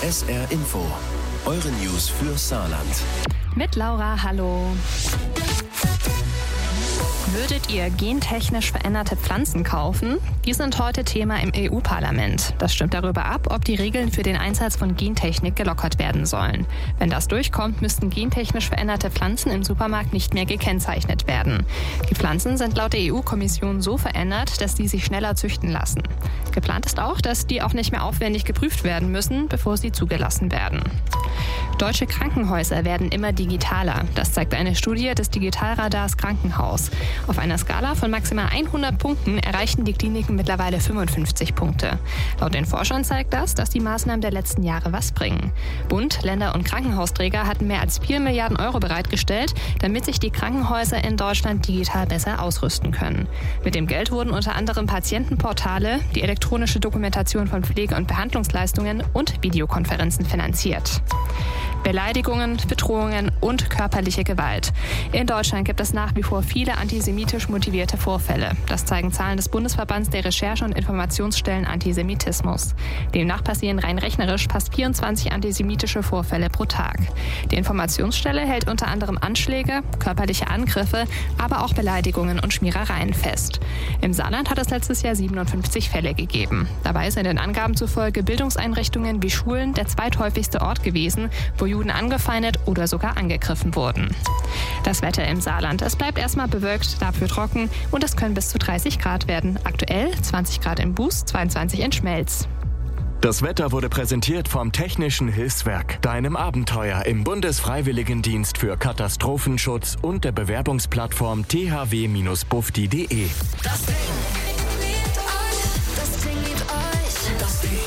SR Info. Eure News für Saarland. Mit Laura, hallo. Würdet ihr gentechnisch veränderte Pflanzen kaufen? Die sind heute Thema im EU-Parlament. Das stimmt darüber ab, ob die Regeln für den Einsatz von Gentechnik gelockert werden sollen. Wenn das durchkommt, müssten gentechnisch veränderte Pflanzen im Supermarkt nicht mehr gekennzeichnet werden. Die Pflanzen sind laut der EU-Kommission so verändert, dass die sich schneller züchten lassen. Geplant ist auch, dass die auch nicht mehr aufwendig geprüft werden müssen, bevor sie zugelassen werden. Deutsche Krankenhäuser werden immer digitaler. Das zeigt eine Studie des Digitalradars Krankenhaus. Auf einer Skala von maximal 100 Punkten erreichen die Kliniken mittlerweile 55 Punkte. Laut den Forschern zeigt das, dass die Maßnahmen der letzten Jahre was bringen. Bund, Länder und Krankenhausträger hatten mehr als 4 Milliarden Euro bereitgestellt, damit sich die Krankenhäuser in Deutschland digital besser ausrüsten können. Mit dem Geld wurden unter anderem Patientenportale, die elektronische Dokumentation von Pflege- und Behandlungsleistungen und Videokonferenzen finanziert. Beleidigungen, Bedrohungen und körperliche Gewalt. In Deutschland gibt es nach wie vor viele antisemitisch motivierte Vorfälle. Das zeigen Zahlen des Bundesverbands der Recherche- und Informationsstellen Antisemitismus. Demnach passieren rein rechnerisch fast 24 antisemitische Vorfälle pro Tag. Die Informationsstelle hält unter anderem Anschläge, körperliche Angriffe, aber auch Beleidigungen und Schmierereien fest. Im Saarland hat es letztes Jahr 57 Fälle gegeben. Dabei sind den Angaben zufolge Bildungseinrichtungen wie Schulen der zweithäufigste Ort gewesen, wo Juden angefeindet oder sogar angegriffen wurden. Das Wetter im Saarland. Es bleibt erstmal bewölkt, dafür trocken und es können bis zu 30 Grad werden. Aktuell 20 Grad in Buß, 22 in Schmelz. Das Wetter wurde präsentiert vom Technischen Hilfswerk, deinem Abenteuer im Bundesfreiwilligendienst für Katastrophenschutz und der Bewerbungsplattform thw-bufdi.de. Das Ding liebt euch. Das Ding liebt euch. Das Ding.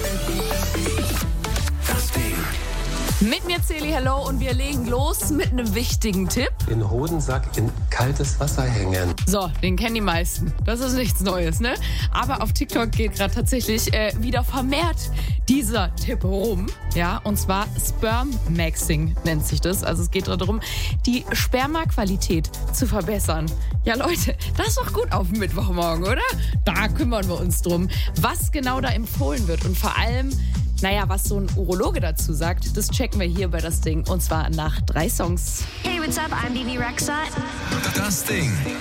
Mit mir Celi, hello, und wir legen los mit einem wichtigen Tipp. Den Hodensack in kaltes Wasser hängen. So, den kennen die meisten. Das ist nichts Neues, ne? Aber auf TikTok geht gerade tatsächlich wieder vermehrt dieser Tipp rum. Ja, und zwar Sperm-Maxing nennt sich das. Also es geht darum, die Spermaqualität zu verbessern. Ja, Leute, das ist doch gut auf den Mittwochmorgen, oder? Da kümmern wir uns drum, was genau da empfohlen wird und vor allem, was so ein Urologe dazu sagt, das checken wir hier bei Das Ding. Und zwar nach 3 Songs. Hey, what's up? I'm Bibi Rexha. Das Ding.